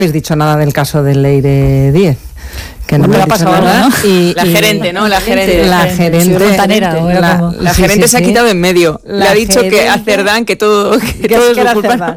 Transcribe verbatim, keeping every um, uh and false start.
habéis dicho nada del caso de Leire Díez. Que no, no me ha pasado nada. ¿No? Y, la y, gerente, ¿no? La gerente. La gerente. La gerente, la, la, la sí, gerente sí, se sí. ha quitado en medio. La Le ha dicho gerente, que a Cerdán que todo, que que todo es su culpa.